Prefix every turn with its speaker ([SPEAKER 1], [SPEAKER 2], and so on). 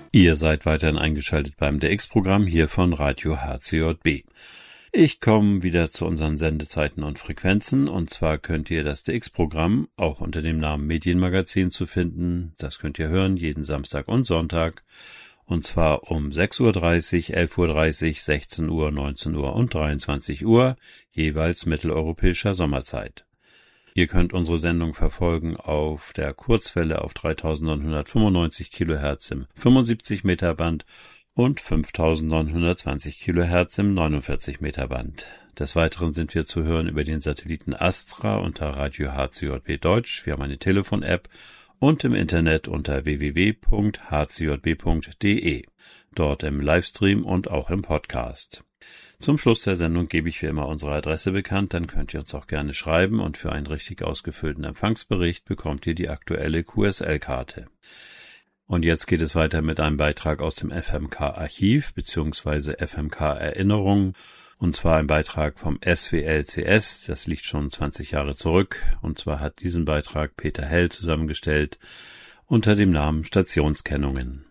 [SPEAKER 1] Ihr seid weiterhin eingeschaltet beim DX-Programm hier von Radio HCJB. Ich komme wieder zu unseren Sendezeiten und Frequenzen, und zwar könnt ihr das DX-Programm auch unter dem Namen Medienmagazin zu finden. Das könnt ihr hören jeden Samstag und Sonntag, und zwar um 6.30 Uhr, 11.30 Uhr, 16 Uhr, 19 Uhr und 23 Uhr, jeweils mitteleuropäischer Sommerzeit. Ihr könnt unsere Sendung verfolgen auf der Kurzwelle auf 3995 kHz im 75 Meter Band und 5920 kHz im 49 Meter Band. Des Weiteren sind wir zu hören über den Satelliten Astra unter Radio HCJB Deutsch. Wir haben eine Telefon-App und im Internet unter www.hcjb.de. Dort im Livestream und auch im Podcast. Zum Schluss der Sendung gebe ich wie immer unsere Adresse bekannt, dann könnt ihr uns auch gerne schreiben, und für einen richtig ausgefüllten Empfangsbericht bekommt ihr die aktuelle QSL-Karte. Und jetzt geht es weiter mit einem Beitrag aus dem FMK-Archiv bzw. FMK-Erinnerung, und zwar ein Beitrag vom SWLCS, das liegt schon 20 Jahre zurück, und zwar hat diesen Beitrag Peter Hell zusammengestellt unter dem Namen Stationskennungen.